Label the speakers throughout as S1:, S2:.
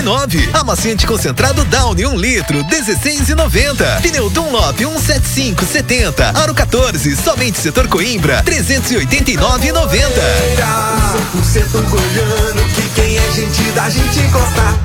S1: 9,99. Amaciante concentrado Downy 1 litro, 16,90. Pneu Dunlop 175/70. Aro 14, somente setor Coimbra, 389,90.
S2: 100% goiano, que quem é gente da gente gosta.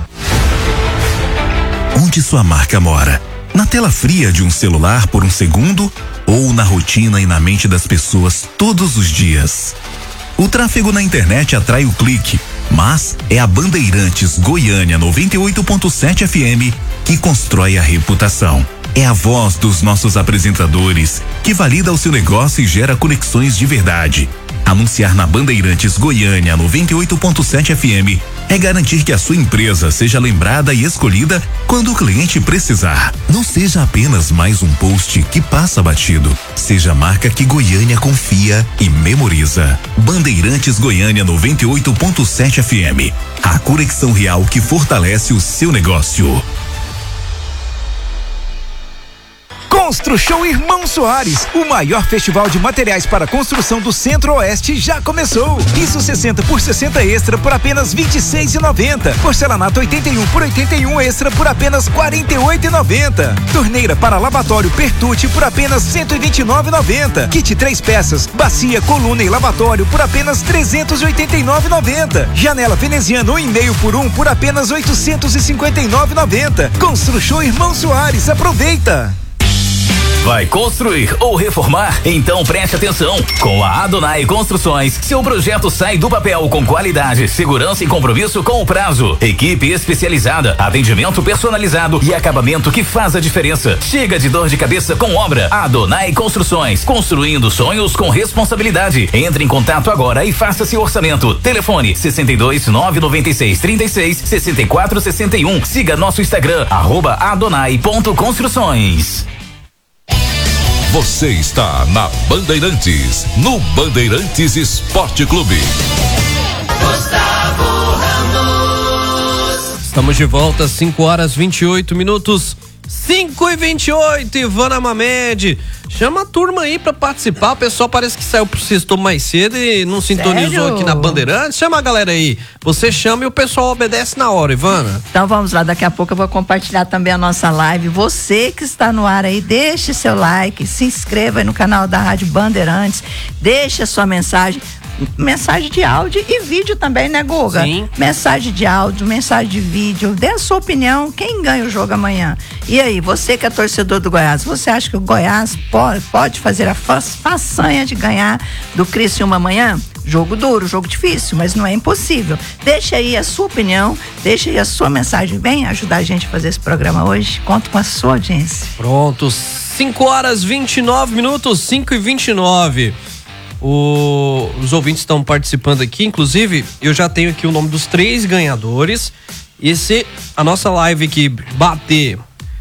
S3: Onde sua marca mora? Na tela fria de um celular por um segundo ou na rotina e na mente das pessoas todos os dias? O tráfego na internet atrai o clique, mas é a Bandeirantes Goiânia 98.7 FM que constrói a reputação. É a voz dos nossos apresentadores que valida o seu negócio e gera conexões de verdade. Anunciar na Bandeirantes Goiânia 98.7 FM é garantir que a sua empresa seja lembrada e escolhida quando o cliente precisar. Não seja apenas mais um post que passa batido. Seja a marca que Goiânia confia e memoriza. Bandeirantes Goiânia 98.7 FM. A conexão real que fortalece o seu negócio.
S4: Constru-Show Irmão Soares, o maior festival de materiais para construção do Centro-Oeste já começou. Piso 60 por 60 extra por apenas R$26,90. Porcelanato 81 por 81 extra por apenas R$48,90. Torneira para lavatório Pertucci por apenas R$129,90. Kit 3 peças, bacia, coluna e lavatório por apenas R$389,90. Janela veneziana 1,5 por 1 por apenas R$859,90. Constru-Show Irmão Soares, aproveita!
S5: Vai construir ou reformar? Então preste atenção. Com a Adonai Construções, seu projeto sai do papel com qualidade, segurança e compromisso com o prazo. Equipe especializada, atendimento personalizado e acabamento que faz a diferença. Chega de dor de cabeça com obra. Adonai Construções, construindo sonhos com responsabilidade. Entre em contato agora e faça seu orçamento. Telefone 62 996 36 64 61. Siga nosso Instagram @adonai.construções.
S6: Você está na Bandeirantes, no Bandeirantes Esporte Clube.
S7: Gustavo Ramos.
S8: Estamos de volta, 5h28. 5h28, Ivana Mamed. Chama a turma aí pra participar. O pessoal parece que saiu pro sexto mais cedo e não sintonizou aqui na Bandeirantes. Chama a galera aí. Você chama e o pessoal obedece na hora, Ivana.
S9: Então vamos lá, daqui a pouco eu vou compartilhar também a nossa live. Você que está no ar aí, deixe seu like, se inscreva aí no canal da Rádio Bandeirantes, deixe a sua mensagem de áudio e vídeo também, né, Guga?
S8: Sim.
S9: Mensagem de áudio, mensagem de vídeo, dê a sua opinião, quem ganha o jogo amanhã? E aí, você que é torcedor do Goiás, você acha que o Goiás pode fazer a façanha de ganhar do Criciúma amanhã? Jogo duro, jogo difícil, mas não é impossível. Deixa aí a sua opinião, deixa aí a sua mensagem, vem ajudar a gente a fazer esse programa hoje, conto com a sua audiência.
S8: Pronto, 5h29, 5h29. Os ouvintes estão participando aqui, inclusive eu já tenho aqui o nome dos 3 ganhadores. E se a nossa live aqui bater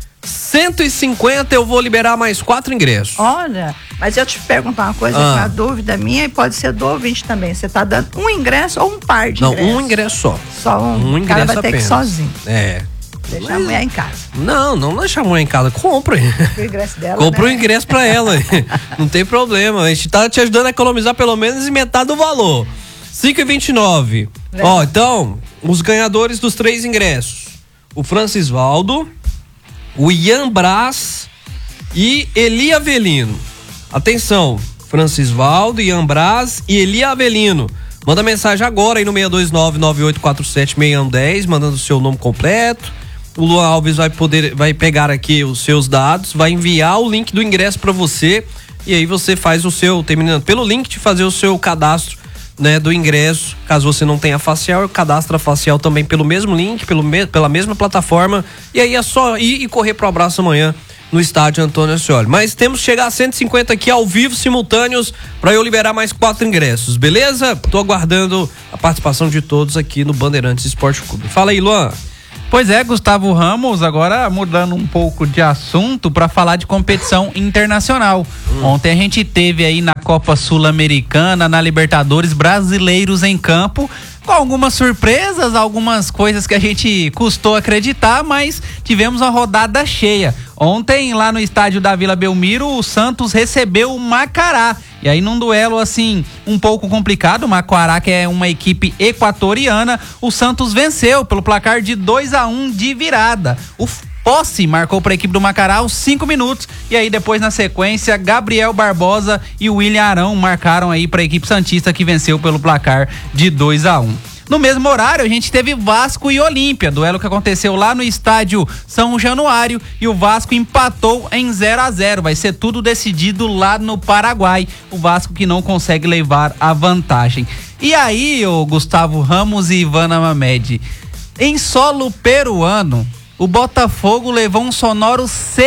S8: 150, eu vou liberar mais 4 ingressos.
S9: Olha, mas eu te perguntar uma coisa, uma dúvida minha e pode ser do ouvinte também. Você tá dando um ingresso ou um par de ingressos?
S8: Não, um ingresso só.
S9: Só um?
S8: Um ingresso
S9: vai ter
S8: apenas.
S9: que ir sozinho.
S8: É.
S9: Deixa a mulher em casa.
S8: Não deixa a mulher em casa. Compra.
S9: O ingresso dela,
S8: compra
S9: né?
S8: o ingresso pra ela. Não tem problema. A gente tá te ajudando a economizar pelo menos metade do valor. 5h29. Ó, então, os ganhadores dos 3 ingressos. O Francisvaldo, o Ian Braz e Eli Avelino. Atenção, Francisvaldo, Ian Braz e Eli Avelino. Manda mensagem agora aí no 629-9847-6110, mandando o seu nome completo. O Luan Alves vai pegar aqui os seus dados, vai enviar o link do ingresso para você e aí você faz o seu, terminando pelo link de fazer o seu cadastro, né, do ingresso. Caso você não tenha facial, cadastra a facial também pelo mesmo link, pela mesma plataforma, e aí é só ir e correr pro abraço amanhã no estádio Antônio Ascioli. Mas temos que chegar a 150 aqui ao vivo, simultâneos, para eu liberar mais 4 ingressos, beleza? Tô aguardando a participação de todos aqui no Bandeirantes Esporte Clube. Fala aí, Luan.
S10: Pois é, Gustavo Ramos, agora mudando um pouco de assunto para falar de competição internacional. Ontem a gente teve aí na Copa Sul-Americana, na Libertadores, brasileiros em campo, com algumas surpresas, algumas coisas que a gente custou acreditar, mas tivemos uma rodada cheia. Ontem, lá no estádio da Vila Belmiro, o Santos recebeu o Macará. E aí, num duelo, assim, um pouco complicado, o Macará, que é uma equipe equatoriana, o Santos venceu pelo placar de 2-1 de virada. O Posse marcou para a equipe do Macará aos 5 minutos. E aí, depois, na sequência, Gabriel Barbosa e William Arão marcaram aí para a equipe santista, que venceu pelo placar de 2-1. No mesmo horário, a gente teve Vasco e Olímpia, duelo que aconteceu lá no estádio São Januário, e o Vasco empatou em 0-0. Vai ser tudo decidido lá no Paraguai. O Vasco que não consegue levar a vantagem. E aí, o Gustavo Ramos e Ivana Mamed, em solo peruano, o Botafogo levou um sonoro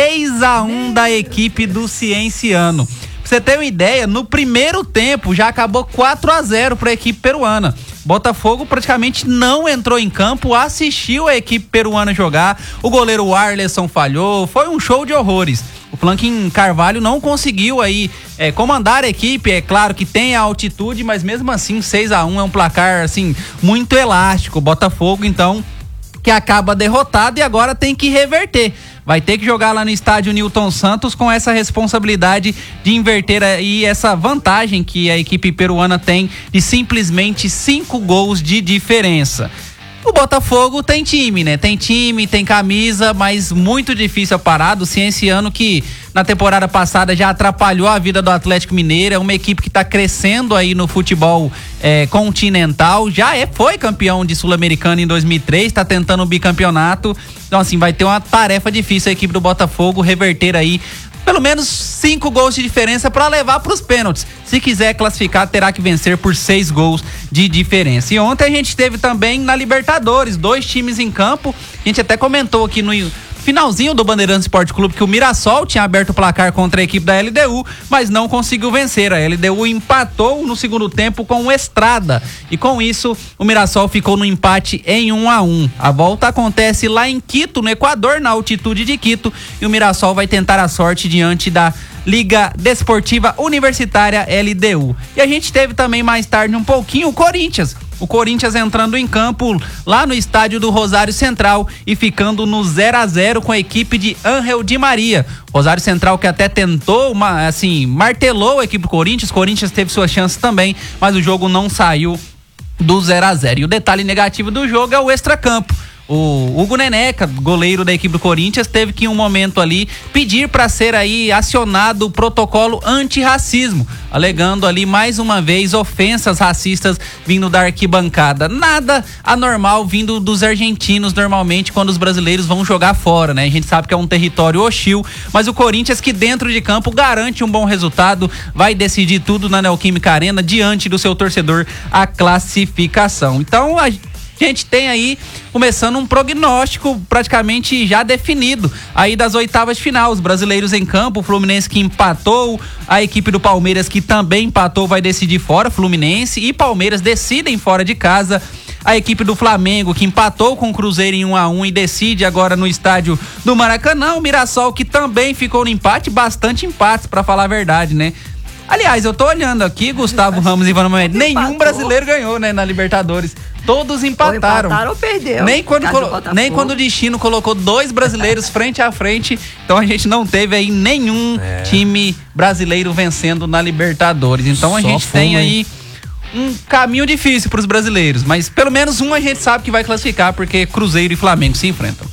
S10: 6-1 da equipe do Cienciano. Pra você ter uma ideia, no primeiro tempo já acabou 4-0 para a equipe peruana. Botafogo praticamente não entrou em campo, assistiu a equipe peruana jogar, o goleiro Arleson falhou, foi um show de horrores. O Franklin Carvalho não conseguiu aí comandar a equipe, é claro que tem a altitude, mas mesmo assim 6-1 é um placar assim muito elástico. O Botafogo então que acaba derrotado e agora tem que reverter. Vai ter que jogar lá no estádio Newton Santos com essa responsabilidade de inverter aí essa vantagem que a equipe peruana tem de simplesmente 5 gols de diferença. O Botafogo tem time, né? Tem time, tem camisa, mas muito difícil a parada. O Cienciano, que na temporada passada já atrapalhou a vida do Atlético Mineiro, é uma equipe que está crescendo aí no futebol continental, foi campeão de Sul-Americana em 2003, está tentando o bicampeonato. Então, assim, vai ter uma tarefa difícil a equipe do Botafogo reverter aí pelo menos 5 gols de diferença para levar para os pênaltis. Se quiser classificar, terá que vencer por 6 gols de diferença. E ontem a gente teve também na Libertadores 2 times em campo. A gente até comentou aqui no finalzinho do Bandeirantes Esporte Clube que o Mirassol tinha aberto o placar contra a equipe da LDU, mas não conseguiu vencer. A LDU empatou no segundo tempo com o Estrada, e com isso o Mirassol ficou no empate em 1-1. A volta acontece lá em Quito, no Equador, na altitude de Quito, e o Mirassol vai tentar a sorte diante da Liga Desportiva Universitária LDU. E a gente teve também mais tarde um pouquinho o Corinthians entrando em campo lá no estádio do Rosário Central e ficando no 0-0 com a equipe de Ángel Di Maria. Rosário Central que até tentou, martelou a equipe do Corinthians. Corinthians teve suas chances também, mas o jogo não saiu do 0-0. E o detalhe negativo do jogo é o extracampo. O Hugo Neneca, goleiro da equipe do Corinthians, teve que em um momento ali pedir para ser aí acionado o protocolo antirracismo, alegando ali mais uma vez ofensas racistas vindo da arquibancada. Nada anormal vindo dos argentinos normalmente quando os brasileiros vão jogar fora, né? A gente sabe que é um território hostil, mas o Corinthians, que dentro de campo garante um bom resultado, vai decidir tudo na Neoquímica Arena diante do seu torcedor a classificação. Então a gente tem aí começando um prognóstico praticamente já definido aí das oitavas de final. Os brasileiros em campo, o Fluminense que empatou, a equipe do Palmeiras que também empatou vai decidir fora. Fluminense e Palmeiras decidem fora de casa. A equipe do Flamengo que empatou com o Cruzeiro em 1-1 e decide agora no estádio do Maracanã. O Mirassol que também ficou no empate, bastante empates pra falar a verdade, né? Aliás, eu tô olhando aqui, Gustavo Ramos e Ivana Mamed, nenhum brasileiro ganhou, né, na Libertadores. Todos empataram.
S9: Ou empataram ou perdeu.
S10: Nem quando o Destino colocou 2 brasileiros frente a frente. Então a gente não teve aí nenhum time brasileiro vencendo na Libertadores. Então a gente tem aí um caminho difícil para os brasileiros. Mas pelo menos um a gente sabe que vai classificar, porque Cruzeiro e Flamengo se enfrentam.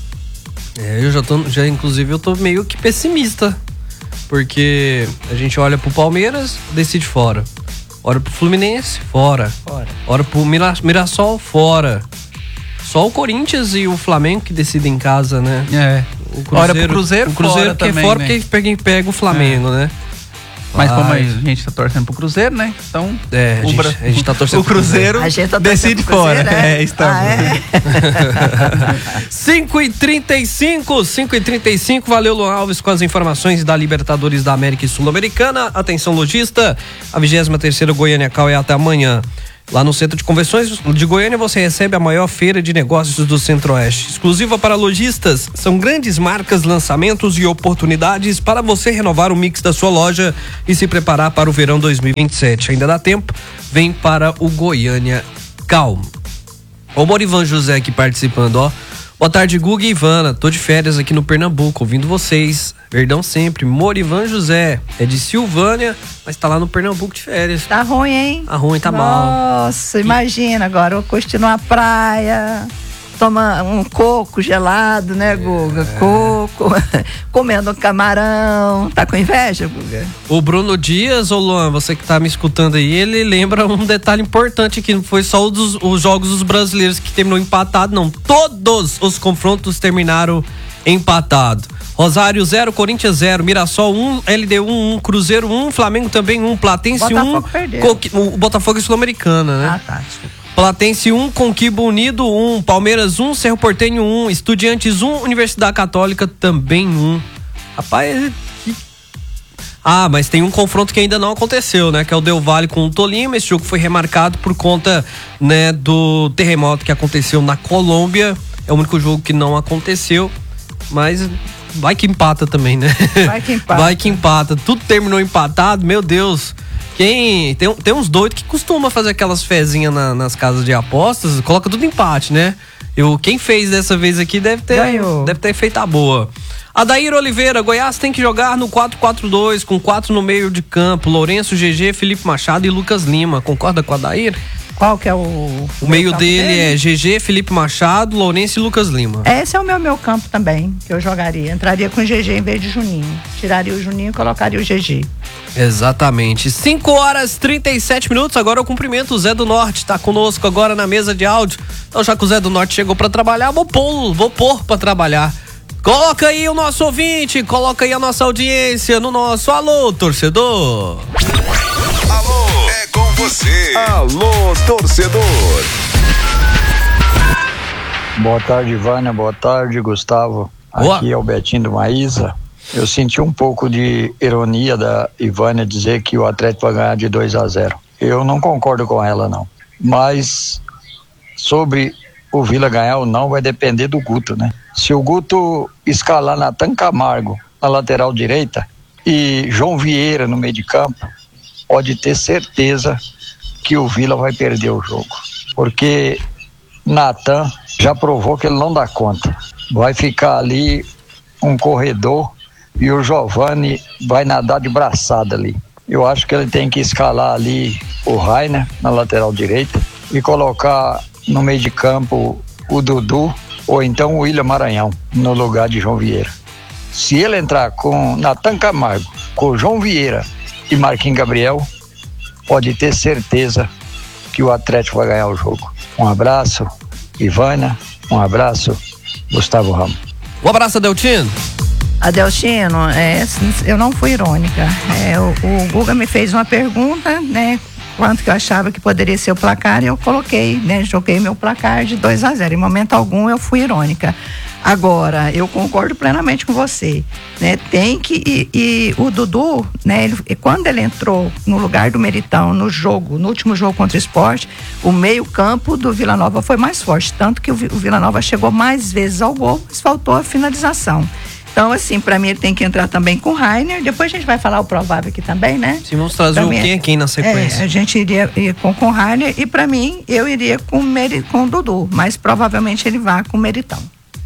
S8: Inclusive eu tô meio que pessimista. Porque a gente olha pro Palmeiras, decide fora. Olha pro Fluminense, fora. Olha pro Mirassol, fora. Só o Corinthians e o Flamengo que decidem em casa, né?
S10: Olha pro Cruzeiro,
S8: o Cruzeiro que
S10: também,
S8: é fora,
S10: né?
S8: porque pega o Flamengo, né?
S10: Mas como a gente tá torcendo pro Cruzeiro, né? Então,
S8: a gente tá torcendo
S10: o Cruzeiro decide fora.
S9: Né?
S10: Estamos.
S8: 5h35, valeu, Luan Alves, com as informações da Libertadores da América e Sul-Americana. Atenção, lojista, a 23ª Goiânia Cal é até amanhã. Lá no Centro de Convenções de Goiânia você recebe a maior feira de negócios do Centro-Oeste. Exclusiva para lojistas, são grandes marcas, lançamentos e oportunidades para você renovar o mix da sua loja e se preparar para o verão 2027. Ainda dá tempo, vem para o Goiânia Cal. Ó o Morivan José aqui participando, ó. Boa tarde, Guga e Ivana. Tô de férias aqui no Pernambuco, ouvindo vocês. Verdão sempre. Morivan José. É de Silvânia, mas tá lá no Pernambuco de férias.
S9: Tá ruim, hein?
S8: Tá ruim, tá mal.
S9: Nossa, imagina agora, eu curti numa praia, toma um coco gelado, né, Guga? Coco, comendo camarão. Tá com inveja, Guga?
S8: O Bruno Dias, ô Luan, você que tá me escutando aí, ele lembra um detalhe importante aqui, não foi só os jogos dos brasileiros que terminou empatado, não. Todos os confrontos terminaram empatado. Rosário 0, Corinthians 0, Mirassol 1, LDU 1, Cruzeiro 1, Flamengo também 1, Platense 1. O Botafogo é Sul-Americana, né?
S9: Ah, tá, desculpa.
S8: Platense 1, Conquibo Unido 1, Palmeiras 1, Cerro Porteño 1, Estudiantes 1, Universidade Católica também 1. Rapaz, mas tem um confronto que ainda não aconteceu, né? Que é o Del Valle com o Tolima. Esse jogo foi remarcado por conta, né, do terremoto que aconteceu na Colômbia. É o único jogo que não aconteceu, mas vai que empata também, né? Vai que empata. Tudo terminou empatado, meu Deus. Tem uns doidos que costumam fazer aquelas fezinhas nas casas de apostas, coloca tudo empate, né? Quem fez dessa vez aqui deve ter feito a boa. Adair Oliveira, Goiás tem que jogar no 4-4-2, com 4 no meio de campo, Lourenço, GG, Felipe Machado e Lucas Lima. Concorda com o Adair?
S9: Qual que é o
S8: meio dele é GG, Felipe Machado, Lourenço e Lucas Lima.
S9: Esse é o meu campo também, que eu jogaria. Entraria com o GG em vez de Juninho. Tiraria o Juninho e colocaria o GG.
S8: Exatamente. 5h37. Agora eu cumprimento o Zé do Norte, tá conosco agora na mesa de áudio. Então, já que o Zé do Norte chegou pra trabalhar, vou pôr pra trabalhar. Coloca aí o nosso ouvinte, coloca aí a nossa audiência no nosso Alô, torcedor.
S6: Alô, é com você. Alô, torcedor.
S11: Boa tarde, Vânia. Boa tarde, Gustavo.
S8: Boa.
S11: Aqui é o Betinho do Maísa. Eu senti um pouco de ironia da Ivânia dizer que o Atlético vai ganhar de 2-0. Eu não concordo com ela, não. Mas sobre o Vila ganhar ou não vai depender do Guto, né? Se o Guto escalar Natan Camargo na lateral direita e João Vieira no meio de campo, pode ter certeza que o Vila vai perder o jogo. Porque Natan já provou que ele não dá conta. Vai ficar ali um corredor e o Giovani vai nadar de braçada ali. Eu acho que ele tem que escalar ali o Rainer na lateral direita e colocar no meio de campo o Dudu ou então o William Maranhão no lugar de João Vieira. Se ele entrar com Natan Camargo, com João Vieira e Marquinhos Gabriel, pode ter certeza que o Atlético vai ganhar o jogo. Um abraço, Ivânia. Um abraço, Gustavo Ramos.
S8: Um abraço, Adeltino.
S9: Adeltino, eu não fui irônica. O Guga me fez uma pergunta, né? Quanto que eu achava que poderia ser o placar, e eu coloquei, né? Joguei meu placar de 2-0. Em momento algum eu fui irônica. Agora, eu concordo plenamente com você, né? Tem que, e o Dudu, né? Quando ele entrou no lugar do Meritão no último jogo contra o Sport, o meio campo do Vila Nova foi mais forte, tanto que o Vila Nova chegou mais vezes ao gol, mas faltou a finalização. Então, assim, pra mim ele tem que entrar também com o Rainer. Depois a gente vai falar o provável aqui também, né?
S8: Sim, vamos trazer quem na sequência.
S9: A gente iria com o Rainer e pra mim, eu iria com o Dudu, mas provavelmente ele vai com o Meritão.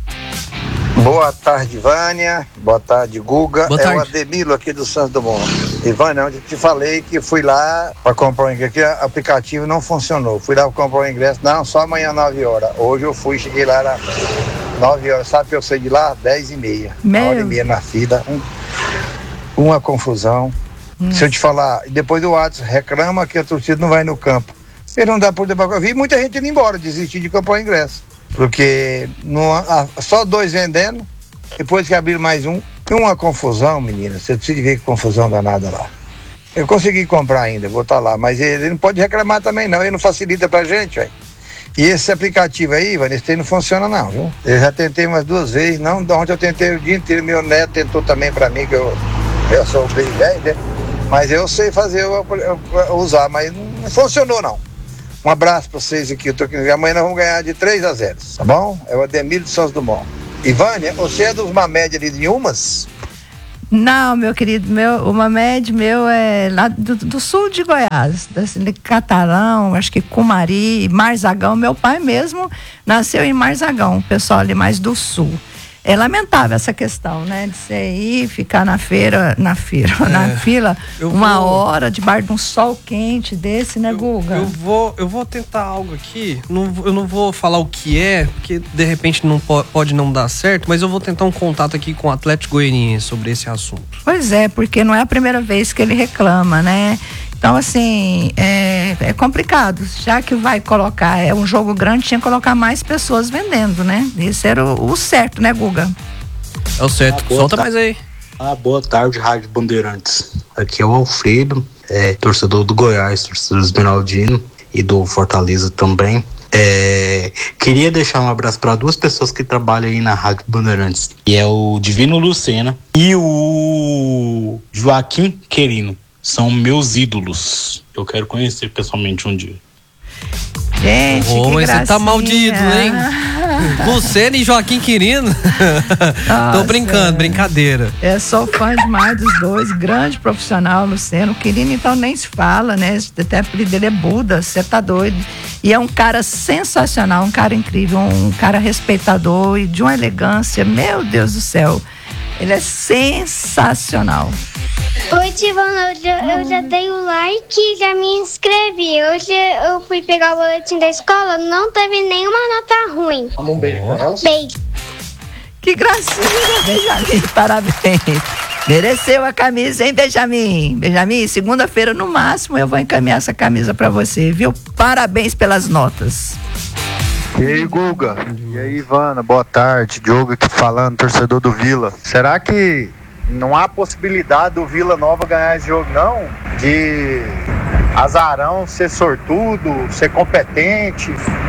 S12: Boa tarde, Vânia. Boa tarde, Guga.
S8: Boa tarde.
S12: É o Ademilo aqui do Santos Dumont. E Vânia, onde eu te falei que fui lá para comprar o ingresso, que o aplicativo não funcionou. Fui lá para comprar o ingresso, não, só amanhã 9 horas. Hoje eu fui, cheguei lá às 9 horas. Sabe que eu saí de lá? 10h30. 1h30 na fila. Uma confusão. Se eu te falar, depois do WhatsApp reclama que a torcida não vai no campo. Ele não dá por debaixo. Eu vi muita gente indo embora, desistir de comprar o ingresso. Porque só 2 vendendo, depois que abriram mais um, uma confusão, menina. Você precisa ver que confusão danada lá. Eu consegui comprar ainda, vou estar lá, mas ele não pode reclamar também não, ele não facilita pra gente, velho. E esse aplicativo aí, Vanessa, não funciona não, viu? Eu já tentei umas 2 vezes, não, de onde eu tentei o dia inteiro, meu neto tentou também pra mim, que eu sou bem velho, né? Mas eu sei fazer, eu usar, mas não funcionou não. Um abraço pra vocês aqui, eu tô aqui. Amanhã nós vamos ganhar de 3-0, tá bom? É o Ademir de Santos Dumont. Ivânia, você é dos uma média ali de umas?
S9: Não, meu querido, o Mamed meu é lá do sul de Goiás, de Catalão, acho que Cumari, Marzagão. Meu pai mesmo nasceu em Marzagão, o pessoal ali mais do sul. É lamentável essa questão, né? De você ir ficar na fila, hora debaixo de um sol quente desse, né, Guga?
S8: Eu vou tentar algo aqui, eu não vou falar o que é, porque de repente não pode não dar certo, mas eu vou tentar um contato aqui com o Atlético Goianiense sobre esse assunto.
S9: Pois é, porque não é a primeira vez que ele reclama, né? Então, assim, é complicado. Já que vai colocar, é um jogo grande, tinha que colocar mais pessoas vendendo, né? Isso era o certo, né, Guga?
S8: É o certo. Solta mais aí.
S13: Boa tarde, Rádio Bandeirantes. Aqui é o Alfredo, torcedor do Goiás, torcedor do Esmeraldino e do Fortaleza também. Queria deixar um abraço para duas pessoas que trabalham aí na Rádio Bandeirantes, que é o Divino Lucena e o Joaquim Querino. São meus ídolos. Eu quero conhecer pessoalmente um dia.
S9: Gente,
S8: mas você tá maldito, hein? Lucena e Joaquim Quirino. Tô brincando, brincadeira.
S9: Eu sou fã demais dos dois, grande profissional, Lucena. O Quirino, então, nem se fala, né? Até o apelido dele é Buda, você tá doido. E é um cara sensacional, um cara incrível, um cara respeitador e de uma elegância, meu Deus do céu. Ele é sensacional.
S14: Oi, Tivana, eu já dei o like e já me inscrevi. Hoje eu fui pegar o boletim da escola, não teve nenhuma nota ruim.
S13: Um beijo pra ela.
S14: Beijo.
S9: Que gracinha, Benjamin, parabéns. Mereceu a camisa, hein, Benjamin? Benjamin, segunda-feira no máximo eu vou encaminhar essa camisa pra você, viu? Parabéns pelas notas.
S12: E aí, Guga? E aí, Ivana? Boa tarde. Diogo aqui falando, torcedor do Vila. Será que não há possibilidade do Vila Nova ganhar esse jogo, não? De azarão, ser sortudo, ser competente?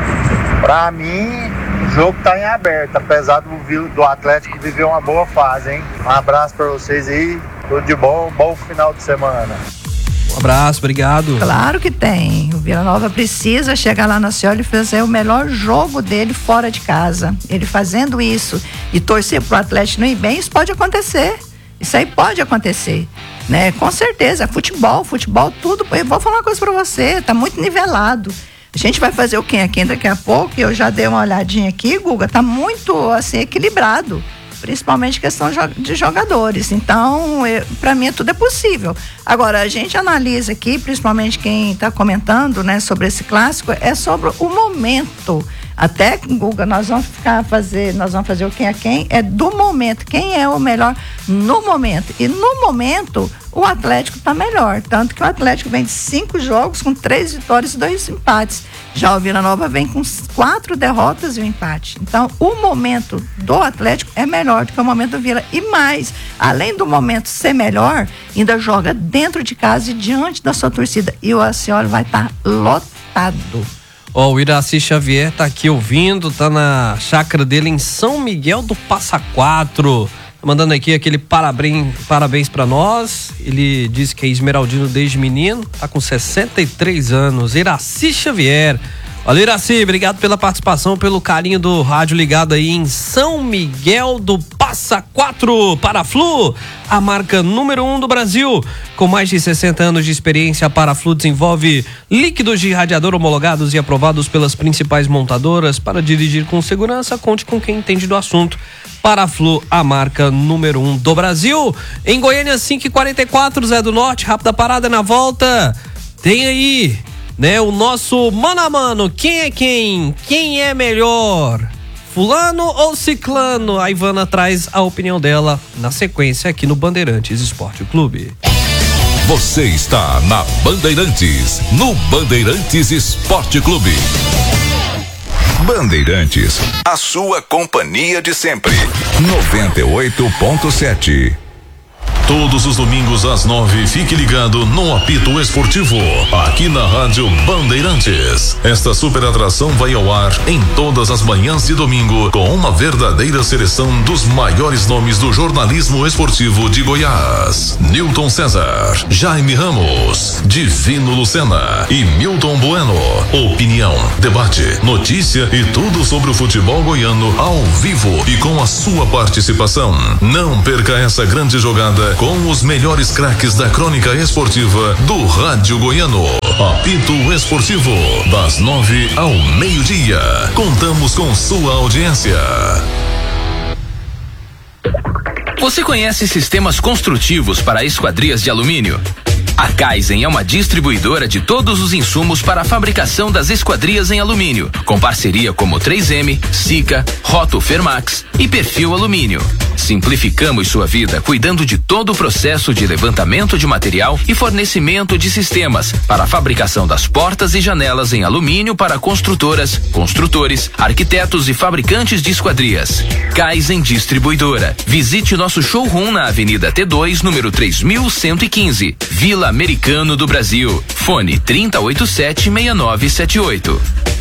S12: Pra mim, o jogo tá em aberto, apesar do Atlético viver uma boa fase, hein? Um abraço pra vocês aí, tudo de bom, bom final de semana.
S8: Um abraço, obrigado.
S9: Claro que tem. O Vila Nova precisa chegar lá na Cioli e fazer o melhor jogo dele fora de casa. Ele fazendo isso e torcer pro Atlético não ir bem, isso pode acontecer. Isso aí pode acontecer, né? Com certeza, futebol, tudo. Eu vou falar uma coisa pra você, tá muito nivelado. A gente vai fazer o quem aqui daqui a pouco, e eu já dei uma olhadinha aqui, Guga, tá muito, assim, equilibrado. Principalmente questão de jogadores. Então, para mim, tudo é possível. Agora, a gente analisa aqui, principalmente quem está comentando, né, sobre esse clássico, é sobre o momento. Até, Guga, nós vamos fazer o quem é quem, é do momento. Quem é o melhor no momento. E no momento, o Atlético está melhor. Tanto que o Atlético vem de 5 jogos com 3 vitórias e 2 empates. Já o Vila Nova vem com 4 derrotas e 1 empate. Então, o momento do Atlético é melhor do que o momento do Vila. E mais, além do momento ser melhor, ainda joga dentro de casa e diante da sua torcida. E o Acioli vai estar lotado.
S8: O Iraci Xavier tá aqui ouvindo, tá na chácara dele em São Miguel do Passa Quatro. Tá mandando aqui aquele parabéns pra nós. Ele disse que é esmeraldino desde menino, tá com 63 anos. Iraci Xavier. Valeu, Iraci, obrigado pela participação, pelo carinho do rádio ligado aí em São Miguel do Passa Quatro. Paraflu, a marca número 1 do Brasil. Com mais de 60 anos de experiência, a Paraflu desenvolve líquidos de radiador homologados e aprovados pelas principais montadoras. Para dirigir com segurança, conte com quem entende do assunto. Paraflu, a marca número 1 do Brasil. Em Goiânia, 5h44, Zé do Norte, rápida parada na volta. Tem aí, né, o nosso mano a mano. Quem é quem? Quem é melhor? Fulano ou ciclano? A Ivana traz a opinião dela na sequência aqui no Bandeirantes Esporte Clube.
S6: Você está na Bandeirantes, no Bandeirantes Esporte Clube.
S3: Bandeirantes, a sua companhia de sempre. 98.7.
S15: Todos os domingos às 9, fique ligado no Apito Esportivo, aqui na Rádio Bandeirantes. Esta super atração vai ao ar em todas as manhãs de domingo, com uma verdadeira seleção dos maiores nomes do jornalismo esportivo de Goiás. Newton César, Jaime Ramos, Divino Lucena e Milton Bueno. Opinião, debate, notícia e tudo sobre o futebol goiano ao vivo e com a sua participação. Não perca essa grande jogada com os melhores craques da crônica esportiva do rádio goiano. Apito Esportivo, das 9 ao meio-dia. Contamos com sua audiência.
S5: Você conhece sistemas construtivos para esquadrias de alumínio? A Kaizen é uma distribuidora de todos os insumos para a fabricação das esquadrias em alumínio, com parceria como 3M, Sika, Roto Fermax e Perfil Alumínio. Simplificamos sua vida cuidando de todo o processo de levantamento de material e fornecimento de sistemas para a fabricação das portas e janelas em alumínio para construtoras, construtores, arquitetos e fabricantes de esquadrias. Kaizen Distribuidora. Visite nosso showroom na Avenida T2, número 3115, Vila Americano do Brasil. Fone 3087-6978.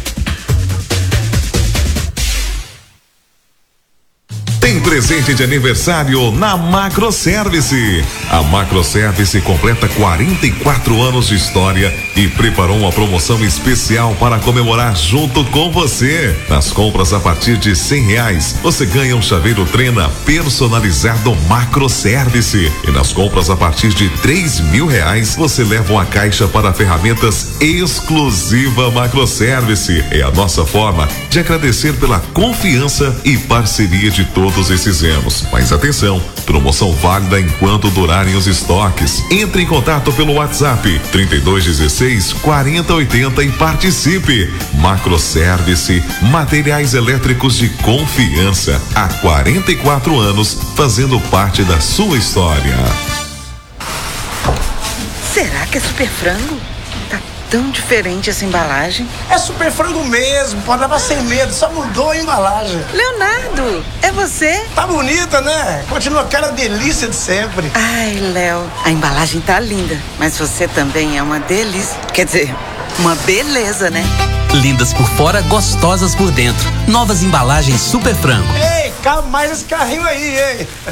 S15: Tem presente de aniversário na Macroservice. A Macroservice completa 44 anos de história e preparou uma promoção especial para comemorar junto com você. Nas compras a partir de R$100, você ganha um chaveiro Trena personalizado Macroservice. E nas compras a partir de R$3.000, você leva uma caixa para ferramentas exclusiva Macroservice. É a nossa forma de agradecer pela confiança e parceria de todos esses anos. Mas atenção, promoção válida enquanto durarem os estoques. Entre em contato pelo WhatsApp 3216-4080 e participe. Macroservice, materiais elétricos de confiança. Há 44 anos, fazendo parte da sua história.
S16: Será que é Super Frango? Tá tão diferente essa embalagem.
S17: É Super Frango mesmo, pode levar sem medo, só mudou a embalagem.
S16: Leonardo, é você?
S17: Tá bonita, né? Continua aquela delícia de sempre.
S16: Ai, Léo, a embalagem tá linda, mas você também é uma delícia. Quer dizer, uma beleza, né?
S18: Lindas por fora, gostosas por dentro. Novas embalagens Super Frango.
S17: Ei, cabe mais esse carrinho aí, hein?